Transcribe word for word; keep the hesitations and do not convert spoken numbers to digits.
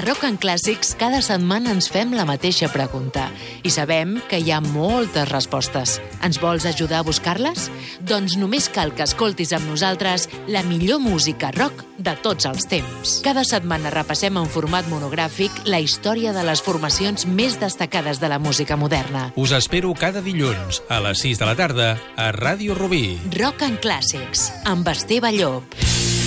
Rock and Clàssics cada setmana ens fem la mateixa pregunta i sabem que hi ha moltes respostes. Ens vols ajudar a buscar-les? Doncs només cal que escoltis amb nosaltres la millor música rock de tots els temps. Cada setmana repassem en format monogràfic la història de les formacions més destacades de la música moderna. Us espero cada dilluns a les sis de la tarda a Ràdio Rubí. Rock and Clàssics, amb Esteve Llop.